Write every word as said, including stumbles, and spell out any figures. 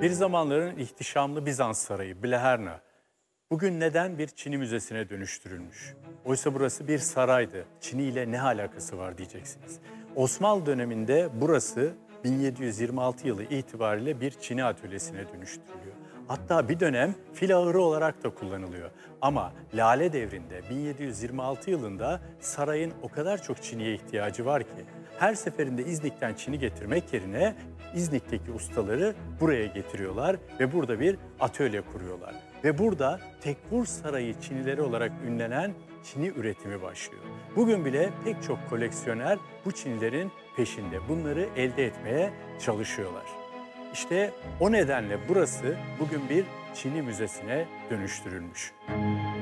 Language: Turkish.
Bir zamanların ihtişamlı Bizans sarayı Blaherna, bugün neden bir Çini müzesine dönüştürülmüş? Oysa burası bir saraydı. Çini ile ne alakası var diyeceksiniz. Osmanlı döneminde burası bin yedi yüz yirmi altı yılı itibariyle bir Çini atölyesine dönüştürülüyor. Hatta bir dönem fil ağırı olarak da kullanılıyor. Ama Lale Devri'nde bin yedi yüz yirmi altı yılında sarayın o kadar çok Çini'ye ihtiyacı var ki her seferinde İznik'ten Çini getirmek yerine İznik'teki ustaları buraya getiriyorlar ve burada bir atölye kuruyorlar. Ve burada Tekfur Sarayı Çinileri olarak ünlenen Çini üretimi başlıyor. Bugün bile pek çok koleksiyoner bu Çinilerin peşinde. Bunları elde etmeye çalışıyorlar. İşte o nedenle burası bugün bir Çini müzesine dönüştürülmüş.